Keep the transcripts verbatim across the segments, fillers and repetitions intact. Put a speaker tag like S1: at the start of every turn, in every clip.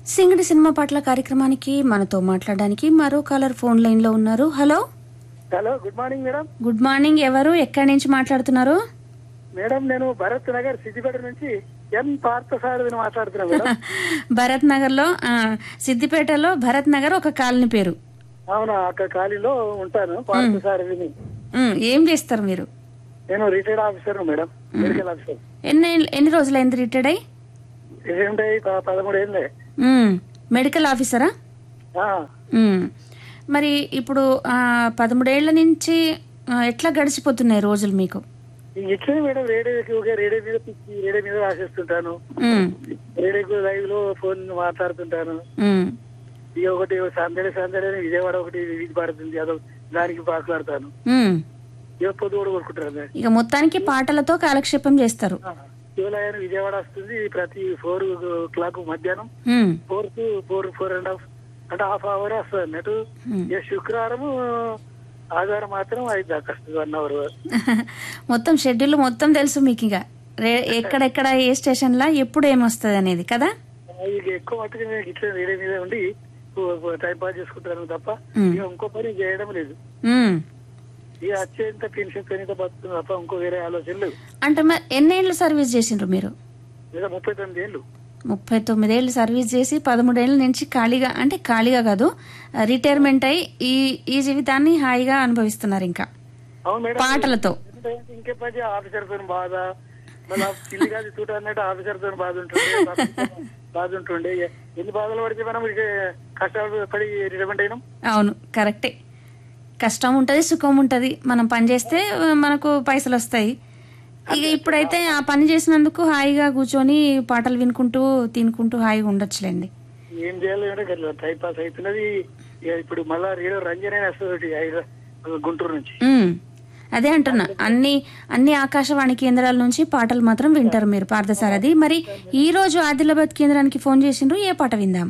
S1: సింగడి cinema పాటల కార్యక్రమానికి మనతో మాట్లాడడానికి మరో కాలర్ ఫోన్ లైన్ లో ఉన్నారు. Hello
S2: hello, good morning madam.
S1: Good morning. ఎవరు, ఎక్కడి నుంచి మాట్లాడుతున్నారు?
S2: మేడం, నేను భరత్ నగర్ సిద్దిపేట నుంచి ఎన్ పార్థసారథిని మాట్లాడుతున్నా మేడం.
S1: భరత్ నగర్ లో, సిద్దిపేటలో భరత్ నగర్ ఒక కాలనీ పేరు.
S2: అవునా, అక్కడ ఖాళీలో ఉంటాను. పార్థసారథిని.
S1: ఉమ్, ఏం చేస్తారు మీరు?
S2: నేను retired officer madam, medical officer.
S1: ఎన్ని ఎన్ని రోజులైంది రిటైర్డ్ అయ్యి?
S2: రిటైర్డ్ అయ్యి ప- పదమూడు ఏళ్ళే.
S1: ఉమ్, మెడికల్ ఆఫీసరా?
S2: ఆ,
S1: ఉమ్, మరి ఇప్పుడు ఆ, పదమూడేళ్ల నుంచి ఆ, ఎట్లా గడిచిపోతున్నాయి రోజులు మీకు?
S2: ఇట్లనే మేడం, రేడియోకి ఒక రేడియో మీద పిచ్చి రేడియో మీద రాసేస్తుంటాను.
S1: ఉమ్,
S2: రేడియోకి లైవ్ లో ఫోన్ మాట్లాడుతుంటాను.
S1: ఉమ్,
S2: ఇక ఒకటి సందడి సందడి అని విజయవాడ ఒకటి వీధి పడుతుంది, అదో దానికి మాట్లాడతాను.
S1: ఉమ్.
S2: ఇక పొద్దు కూడా కొడుకుంటాను.
S1: ఇక మొత్తానికి పాటలతో కాలక్షేపం చేస్తారు.
S2: శివలయాన్ని విజయవాడ వస్తుంది ప్రతి ఫోర్ క్లాక్ మధ్యాహ్నం.
S1: ఉమ్,
S2: four to four four and half అంటే హాఫ్ అవర్ వస్తుంది అన్నట్టు. ఇక శుక్రవారం ఆదివారం మాత్రం ఐదు దాకా వస్తుంది, వన్ అవర్.
S1: మొత్తం షెడ్యూల్ మొత్తం తెలుసు మీకు. ఇక రే- ఎక్కడెక్కడ ఏ స్టేషన్ లా ఎప్పుడు ఏమొస్తుంది అనేది కదా.
S2: ఇక ఎక్కువ మట్టుకు నేను ఇట్లా రేడియో మీద ఉండి టైం పాస్ చేసుకుంటాను తప్ప ఇక ఇంకో పని చేయడం లేదు.
S1: ఉమ్.
S2: ఇక వచ్చేంత పెన్షన్ పెరిగితే బతుకుతుంది తప్ప ఇంకో వేరే ఆలోచనలు.
S1: అంటే మరి ఎన్నేళ్ళు సర్వీస్ చేసిండ్రు మీరు?
S2: లేదా ముప్పై తొమ్మిది ఏళ్ళు.
S1: ముప్పై తొమ్మిదేళ్ళు సర్వీస్ చేసి పదమూడేళ్ల నుంచి ఖాళీగా, అంటే ఖాళీగా కాదు, రిటైర్మెంట్ అయి ఈ ఈ జీవితాన్ని హాయిగా అనుభవిస్తున్నారు ఇంకా
S2: అవును మేడం.
S1: పాటలతో.
S2: ఇంకే పని ఆఫీసర్ తో బాధ, మళ్ళీ పిల్లి కాదు చూడ అన్నట్టు ఆఫీసర్ తో బాధ ఉంటుండే బాధ ఉంటుండే ఎన్ని బాధలు పడితే మనం ఇక కష్టాలు పడి రిటైర్మెంట్ అయినాం.
S1: అవును, కరెక్టే. కష్టం ఉంటది, సుఖం ఉంటది. మనం పని చేస్తే మనకు పైసలు వస్తాయి. ఇక ఇప్పుడైతే ఆ పని చేసినందుకు హాయిగా కూర్చొని పాటలు వినుకుంటూ తినుకుంటూ హాయిగా ఉండొచ్చులేండి.
S2: ఏం చేయాలి అంటే టైం పాస్ అవుతున్నది. ఇక ఇప్పుడు మళ్ళా రేడియో రంజనే వస్తుంది హైదరాబాద్ గుంటూరు నుంచి.
S1: ఉమ్, అదే అంటున్నా, అన్ని అన్ని ఆకాశవాణి కేంద్రాల నుంచి పాటలు మాత్రం వింటారు మీరు పార్థసారథి. మరి ఈ రోజు ఆదిలాబాద్ కేంద్రానికి ఫోన్ చేసిండ్రు, ఏ పాట విందాం?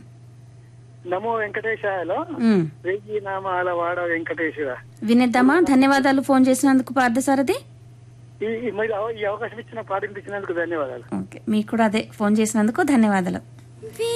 S2: నమో వెంకటేశాయలో
S1: ఉమ్,
S2: వెయ్యి నామాల వాడ వెంకటేశ్వర
S1: వినేద్దామా? ధన్యవాదాలు ఫోన్ చేసినందుకు పార్థసారథి.
S2: ఈ ఈ మరి ఈ అవకాశం ఇచ్చిన పాట ఇచ్చినందుకు ధన్యవాదాలు.
S1: ఓకే, మీకు కూడా అదే, ఫోన్ చేసినందుకు ధన్యవాదాలు.